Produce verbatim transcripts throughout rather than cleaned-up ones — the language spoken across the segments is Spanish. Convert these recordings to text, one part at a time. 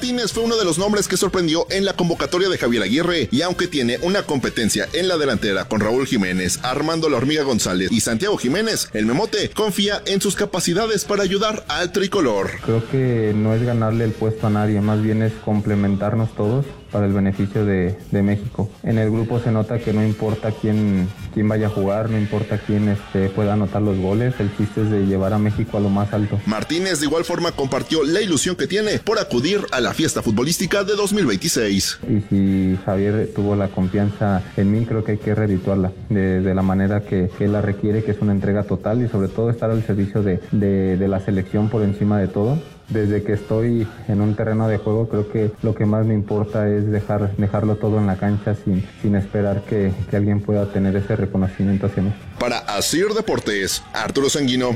Martínez fue uno de los nombres que sorprendió en la convocatoria de Javier Aguirre, y aunque tiene una competencia en la delantera con Raúl Jiménez, Armando La Hormiga González y Santiago Jiménez, el Memote confía en sus capacidades para ayudar al tricolor. Creo que no es ganarle el puesto a nadie, más bien es complementarnos todos para el beneficio de, de México. En el grupo se nota que no importa quién, quién vaya a jugar, no importa quién este, pueda anotar los goles, el chiste es de llevar a México a lo más alto. Martínez de igual forma compartió la ilusión que tiene por acudir a la fiesta futbolística de dos mil veintiséis. Y si Javier tuvo la confianza en mí, creo que hay que redituarla de, de la manera que, que él la requiere, que es una entrega total y sobre todo estar al servicio de, de, de la selección por encima de todo. Desde que estoy en un terreno de juego, creo que lo que más me importa es dejar, dejarlo todo en la cancha sin, sin esperar que, que alguien pueda tener ese reconocimiento hacia mí. Para Asir Deportes, Arturo Sanguino.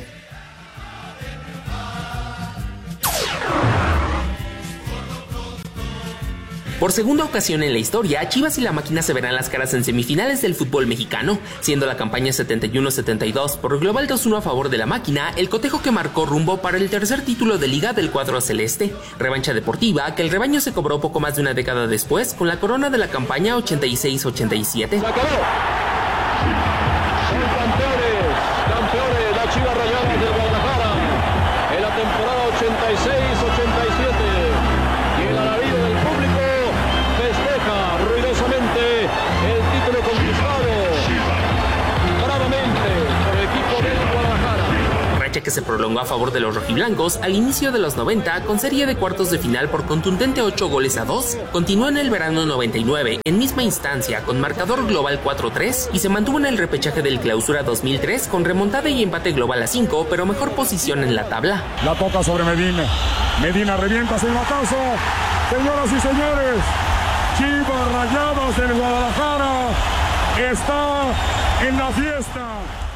Por segunda ocasión en la historia, Chivas y la Máquina se verán las caras en semifinales del fútbol mexicano, siendo la campaña setenta y uno setenta y dos por global dos uno a favor de la Máquina el cotejo que marcó rumbo para el tercer título de liga del cuadro celeste. Revancha deportiva que el rebaño se cobró poco más de una década después con la corona de la campaña ochenta y seis ochenta y siete. ¡Se acabó! Son campeones, campeones, las Chivas Rayadas del Guadalajara en la temporada ochenta y seis ochenta y siete. Y el alarido del público festeja ruidosamente el título conquistado bravamente por el equipo del Guadalajara. Racha que se prolongó a favor de los rojiblancos al inicio de los noventa con serie de cuartos de final por contundente ocho goles a dos, continuó en el verano noventa y nueve en misma instancia con marcador global cuatro tres y se mantuvo en el repechaje del Clausura dos mil tres con remontada y empate global a cinco, pero mejor posición en la tabla. La toca sobre Medina, Medina revienta sin batazo. Señoras y señores, Chivas Rayadas del Guadalajara está en la fiesta.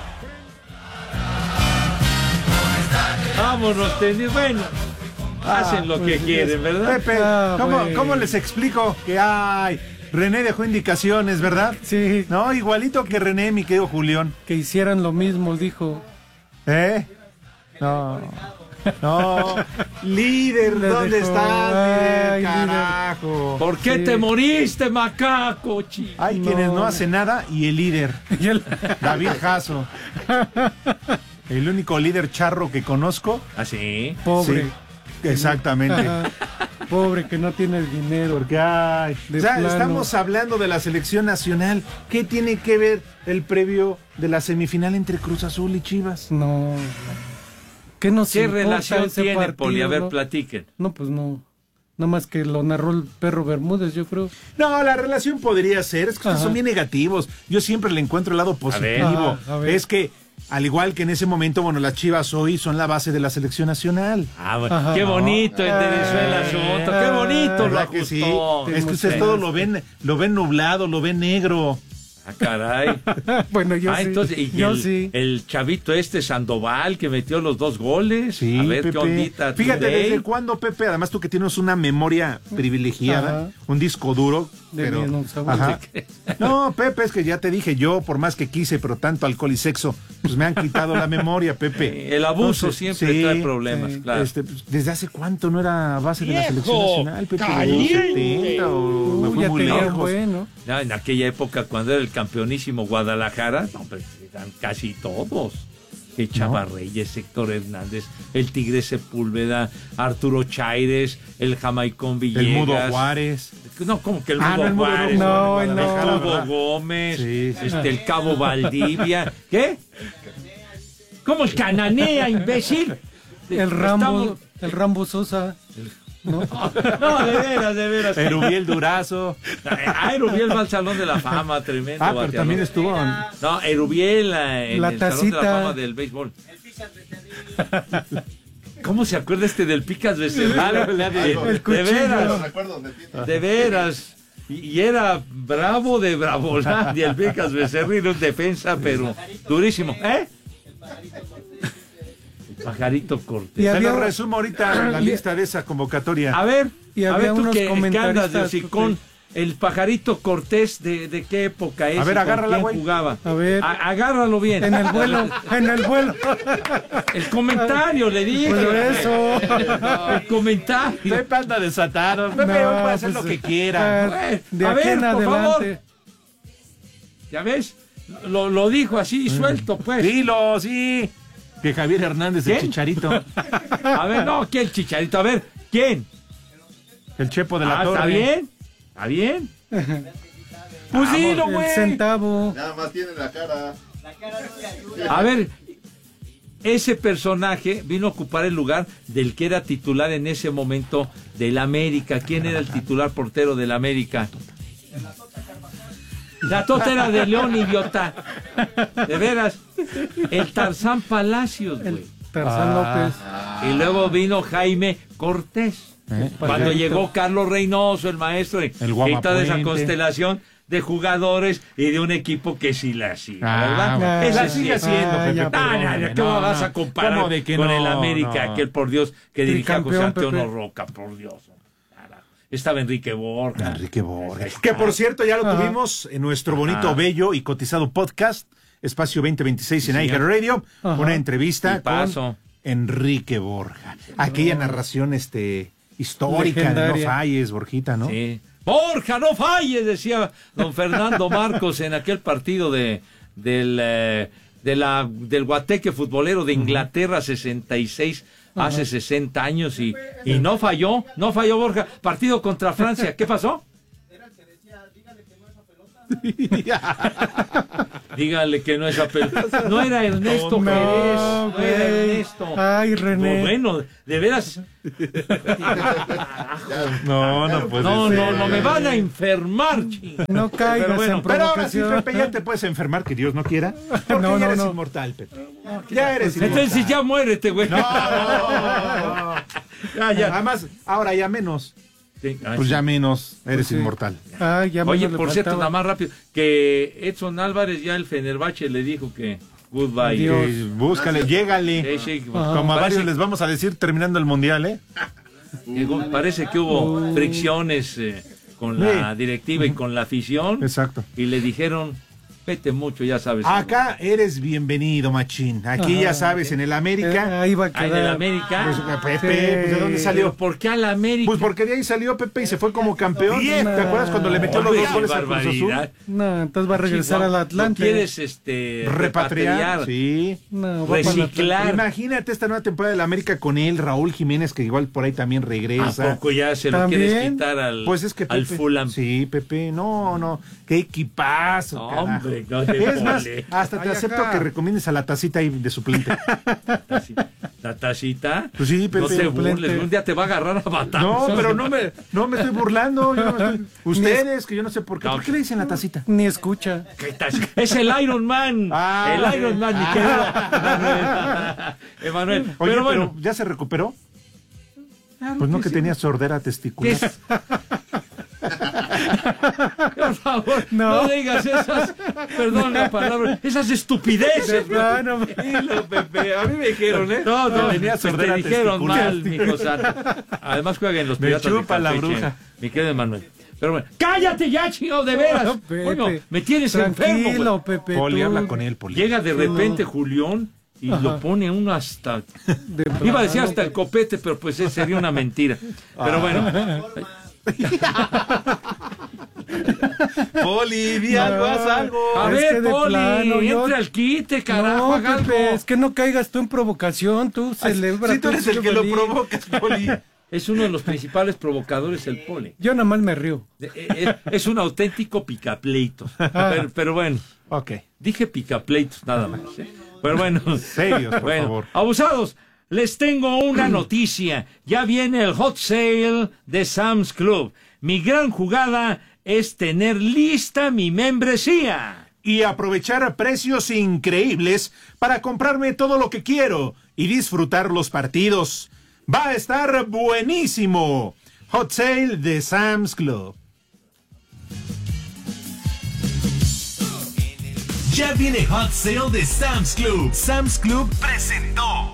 Vámonos, tenis. Bueno, ah, hacen lo que quieren, ¿verdad? Pepe, Ah, ¿cómo, bueno. ¿cómo les explico que ay, René dejó indicaciones, ¿verdad? Sí. No, igualito que René, mi querido Julián. Que hicieran lo mismo, dijo. ¿Eh? No. No. Líder, Le ¿dónde dejó. estás, líder? Ay, Carajo. ¿Por qué Sí. te moriste, macaco, chico? Hay No. quienes no hacen nada y el líder, Y el- David Jasso. El único líder charro que conozco. ¿Ah, sí? Pobre. Sí, exactamente. Ajá. Pobre que no tiene el dinero. Porque ay, De o sea, plano. estamos hablando de la selección nacional. ¿Qué tiene que ver el previo de la semifinal entre Cruz Azul y Chivas? No. ¿Qué nos ¿Qué importa relación ese tiene, partido, Poli? A ver, no? platiquen. No, pues no. Nada más que lo narró el perro Bermúdez, yo creo. No, la relación podría ser, es que ustedes Ajá. son bien negativos. Yo siempre le encuentro el lado positivo. Ajá, a ver. Es que, al igual que en ese momento, bueno, las Chivas hoy son la base de la selección nacional. Ah, bueno. Ajá. Qué bonito enderezó el Ay, asunto. ay, Qué bonito lo ¿Verdad que sí? ajustó. Es que ustedes todo lo ven, lo ven nublado, lo ven negro. Ah, caray. Bueno, yo ah, sí. entonces, y yo el, sí. el chavito este Sandoval que metió los dos goles. Sí, a ver Pepe. qué ondita. Fíjate, today. ¿desde cuándo, Pepe? Además, tú que tienes una memoria privilegiada, Ajá. un disco duro. De pero- dinosaurio. Ajá. No, Pepe, es que ya te dije, yo, por más que quise, pero tanto alcohol y sexo, pues me han quitado la memoria, Pepe. El abuso Entonces, siempre sí, trae problemas, sí. claro. Este, pues, ¿desde hace cuánto no era base de la ¡Viejo selección nacional, Pepe? ¿De los caliente! setenta o me Uh, fui ya muy tenía lejos? bueno. Ya en aquella época, cuando era el campeonísimo Guadalajara, no, pues, eran casi todos. Que Chava Reyes, Héctor Hernández, el Tigre Sepúlveda, Arturo Chaires, el Jamaicón Villegas. El Mudo Juárez. No, como que el Ah, Mudo no, el Mudo Juárez. no, el no, Tubo ¿verdad? Gómez, Sí, sí. este, el Cabo Valdivia. ¿Qué? ¿Cómo el Cananea, imbécil? El Rambo, Estamos- el Rambo Sosa. ¿No? No, de veras, de veras. Erubiel Durazo. Ah, Erubiel va al Salón de la Fama, tremendo. Ah, pero bateador. también estuvo en... No, Erubiel eh, en La el Salón de la tacita. Fama del béisbol. ¿Cómo se acuerda este del Picas Becerril? El de, de cuchillo. veras, de veras. Y, y era bravo de Bravolandia, el Picas Becerril, un defensa, pero durísimo. ¿Eh? El Pajarito Cortés. Y Te había- lo resumo ahorita la lista de esa convocatoria. A ver, Y a había ver tú unos que, que andas de comentaristas, hocicón. el pajarito Cortés, ¿de, de qué época es? A ver, agárrala, güey. Jugaba? A ver. A, agárralo bien. En el vuelo, en el vuelo. El comentario, le dije. Por eso. El comentario. Pepe anda desatado. Pepe No, puede hacer pues, lo que quiera. eh, De A aquí ver, en por adelante. favor. ¿Ya ves? Lo, lo dijo así, suelto, pues. Dilo, sí. Que Javier Hernández, el ¿Quién? Chicharito. A ver, no, ¿quién el Chicharito? A ver, ¿quién? El Chepo de la Ah, Torre. ¿está bien? ¿Está bien? Pues dilo, El güey. centavo. Nada más tiene la cara. A ver, ese personaje vino a ocupar el lugar del que era titular en ese momento del América. ¿Quién era el titular portero del América? La Tota era de León, idiota. De veras. El Tarzán Palacios, güey. Tarzán López. Y luego vino Jaime Cortés. ¿Eh? Cuando Pajarito. llegó Carlos Reynoso, el maestro, y El y toda esa Guamapuente. constelación de jugadores y de un equipo que sí la hacía, Ah, ¿verdad? bueno. Esa La sí sigue es- haciendo, Ah, Pepe. ya, Ah, perdóname, ya, ya, ¿cómo no, vas no. a comparar ¿Cómo de que con no? el América, No. aquel por Dios que dirigía José Tricampeón, Antonio Pepe. Roca, por Dios? Carajo. Estaba Enrique Borja. Enrique Borja. Ahí está. Que por cierto, ya lo Ajá. tuvimos en nuestro bonito, Ajá. bello y cotizado podcast, Espacio veinte veintiséis en Sí, iHeart señor. Radio. Ajá. Una entrevista Tipazo. con Enrique Borja. Aquella narración este histórica, de no Legendaria. falles, Borjita, ¿no? Sí. Borja, no falles, decía don Fernando Marcos en aquel partido de del eh, de la del Guateque futbolero de Inglaterra sesenta y seis, hace sesenta años, y, y no falló, no falló Borja. Partido contra Francia, ¿qué pasó? Dígale que no es a pelota. No era Ernesto No, Jerez, no era güey. Ernesto. Ay, René. Bueno, de veras. No, no puede No, ser. no, no me van a enfermar, ching. No caigas Pero bueno, en Pero ahora sí, provocación. Pepe, ya te puedes enfermar, que Dios no quiera. Porque No, ya no, eres no. inmortal, Pepe. Ya eres inmortal. Entonces ya muérete, güey. No, no, no. Ya, ya. Además, ahora ya menos. Sí, ay, Pues sí. ya menos, eres sí. inmortal. Ay, ya Oye, menos le por cierto, faltaba. nada más rápido, que Edson Álvarez ya el Fenerbahce le dijo que goodbye. Adiós. Eh, búscale, llégale. Sí, sí, Ajá. Como a parece, varios les vamos a decir terminando el mundial, ¿eh? llegó- parece que hubo fricciones eh, con la Sí. directiva y con la afición. Exacto. Y le dijeron, vete mucho, ya sabes. Acá eres bienvenido, machín. Aquí Ajá. ya sabes, en el Eh, América. ahí va a Ah, en el quedar. América. Pues, Pepe, pues, ¿de dónde ¿Pero salió? por qué a la América? Pues porque de ahí salió Pepe y se fue como campeón. Bien. ¿Te acuerdas cuando le metió los Hombre, dos qué goles a Cruz Azul? barbaridad. No, entonces va a regresar Chihuahua, al ¿lo Atlante. quieres este, Repatriar. repatriar? Sí. No, va para el Reciclar. Atlante. Imagínate esta nueva temporada del América con él, Raúl Jiménez, que igual por ahí también ¿A regresa. poco ya se lo ¿También? quieres quitar al, Pues es que al Pepe, Fulham? Sí, Pepe, no, no, qué equipazo. No, carajo. hombre, no te Es más, mole. hasta te Ay, acepto ajá. que recomiendes a la tacita ahí de suplente. La tacita. Pues sí, Pepe. No te Suplente. burles, un día te va a agarrar a batazos. No, pero no me, no me estoy burlando. Yo no me estoy- Ustedes, que yo no sé por qué. No. ¿Por qué le dicen la tacita? Ni escucha. ¿Qué taci- Es el Iron Man. Ah. el Iron Man, mi querido Emanuel. Oye, pero pero, bueno, ¿ya se recuperó? Pues no, que tenía sordera ¿qué testicular. es? Por favor, no. No. digas esas, perdón la palabra, esas estupideces. No, no. Dilo, Pepe, a mí me dijeron, ¿eh? No, no, te, tenía pues, sordera te dijeron testicular. mal, mi cosa. Además juega en los Me Piratas de chupa la Campeche, bruja. mi querido Emanuel. Pero bueno, cállate ya, chido, de veras. No, Pepe. Coño, me tienes enfermo, Tranquilo, güey. Pepe. Poli, tú. habla con él, Poli. Llega de Sí, repente no. Julián y Ajá. lo pone uno hasta... De Iba a decir plano. hasta el copete, pero pues ese sería una mentira. Pero bueno, Poli, di No. algo, haz algo. a Es ver, que de Poli, plano, yo- entra al quite, carajo, No, haga Pepe, algo. es que no caigas tú en provocación, tú celebra. Si tú eres el que lo feliz. provocas, Poli. Es uno de los principales provocadores el Poli. Yo nada más me río. Eh, eh, Es un auténtico picapleitos. Pero, pero bueno, Ok. dije picapleitos nada más. ¿eh? Pero bueno, Serios, por bueno, favor. abusados, les tengo una noticia. Ya viene el hot sale de Sam's Club. Mi gran jugada es tener lista mi membresía. Y aprovechar a precios increíbles para comprarme todo lo que quiero y disfrutar los partidos. Va a estar buenísimo. Hot Sale de Sam's Club. Ya viene Hot Sale de Sam's Club. Sam's Club presentó.